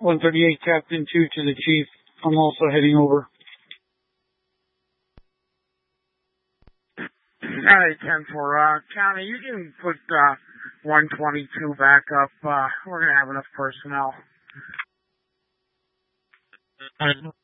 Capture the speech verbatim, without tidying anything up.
one thirty-eight, Captain two to the Chief. I'm also heading over. Alright, ten four. Uh, County, you can put uh, one twenty-two back up. Uh, we're going to have enough personnel.